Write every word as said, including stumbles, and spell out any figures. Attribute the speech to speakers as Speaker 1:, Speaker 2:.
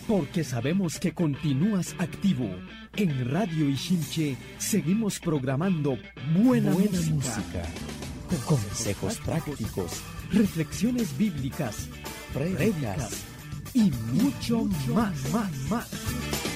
Speaker 1: porque sabemos que continúas activo. En Radio Ixinche seguimos programando buena, buena música, música, con consejos prácticos, reflexiones bíblicas, prédicas y mucho más, más, más.